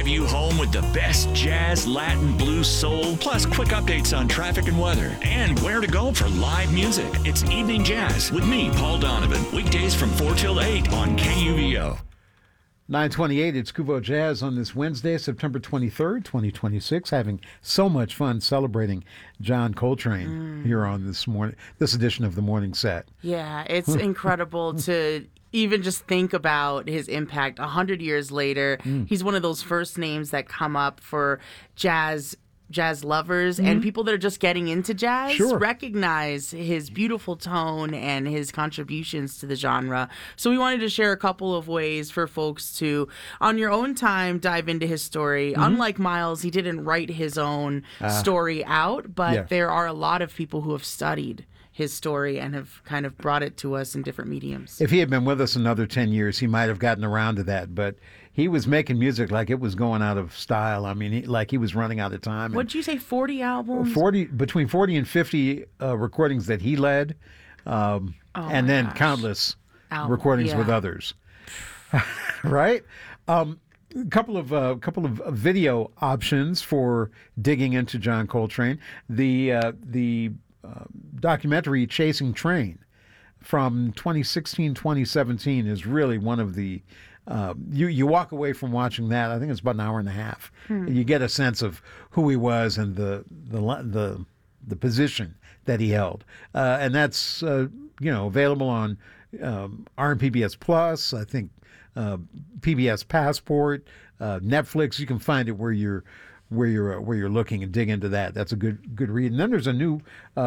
drive you home with the best jazz, Latin, blues, soul, plus quick updates on traffic and weather, and where to go for live music. It's Evening Jazz with me, Paul Donovan. Weekdays from 4 till 8 on KUVO. 9:28, it's Kuvo Jazz on this Wednesday, September 23rd, 2026. Having so much fun celebrating John Coltrane here on this edition of the Morning Set. Yeah, it's incredible to even just think about his impact 100 years later. He's one of those first names that come up for jazz lovers and people that are just getting into jazz recognize his beautiful tone and his contributions to the genre. So we wanted to share a couple of ways for folks to, on your own time, dive into his story. Unlike Miles, he didn't write his own story out, but there are a lot of people who have studied his story and have kind of brought it to us in different mediums. If he had been with us another 10 years, he might have gotten around to that, but he was making music like it was going out of style. I mean, like he was running out of time. What'd you say, 40 albums? Between 40 and 50 recordings that he led, and then countless recordings with others. Right? A couple of video options for digging into John Coltrane. The documentary Chasing Train from 2016-2017 is really one of the you walk away from watching that. I think it's about an hour and a half. You get a sense of who he was and the position that he held, and that's available on RMPBS Plus. I think PBS Passport, Netflix. You can find it where you're looking and dig into that. That's a good read. And then there's a new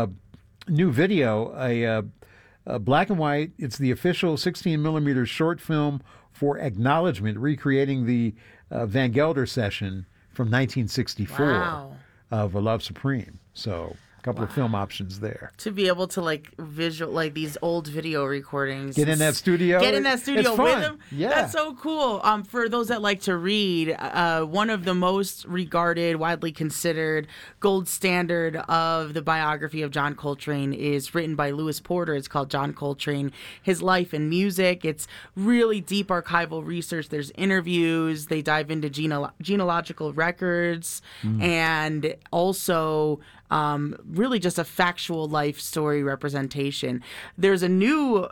video, a black and white. It's the official 16 millimeter short film for Acknowledgement, recreating the Van Gelder session from 1964 of A Love Supreme. So a couple of film options there. To be able to visual these old video recordings. Get in that studio. Get in that studio with them. Yeah. That's so cool. For those that like to read, one of the most regarded, widely considered gold standard of the biography of John Coltrane is written by Lewis Porter. It's called John Coltrane, His Life and Music. It's really deep archival research. There's interviews. They dive into genealogical records and also really just a factual life story representation. There's a new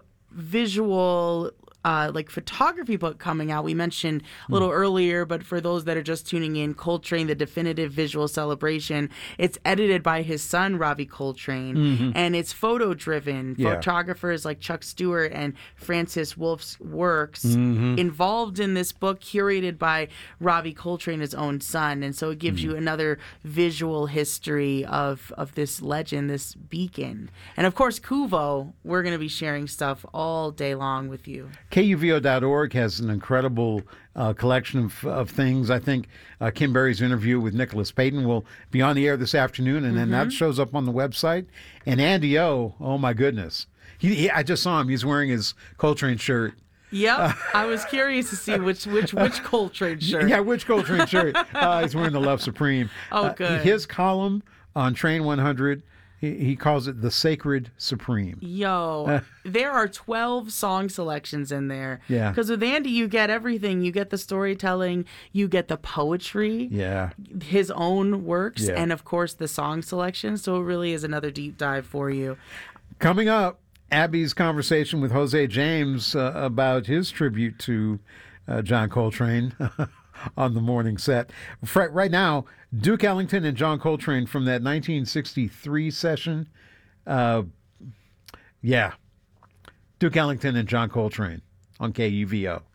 visual photography book coming out. We mentioned a little earlier, but for those that are just tuning in, Coltrane, The Definitive Visual Celebration. It's edited by his son, Ravi Coltrane, and it's photo-driven. Photographers like Chuck Stewart and Francis Wolf's works involved in this book, curated by Ravi Coltrane, his own son. And so it gives you another visual history of this legend, this beacon. And of course, Kuvo, we're going to be sharing stuff all day long with you. KUVO.org has an incredible collection of things. I think Kim Berry's interview with Nicholas Payton will be on the air this afternoon, and then that shows up on the website. And Andy O, oh my goodness. I just saw him. He's wearing his Coltrane shirt. Yep. I was curious to see which Coltrane shirt. Yeah, which Coltrane shirt. He's wearing the Love Supreme. Oh, good. His column on Train 100, he calls it The Sacred Supreme. Yo, there are 12 song selections in there. Yeah. Because with Andy, you get everything. You get the storytelling, you get the poetry, his own works, and of course the song selection. So it really is another deep dive for you. Coming up, Abby's conversation with Jose James about his tribute to John Coltrane on the Morning Set. Right now, Duke Ellington and John Coltrane from that 1963 session. Duke Ellington and John Coltrane on KUVO.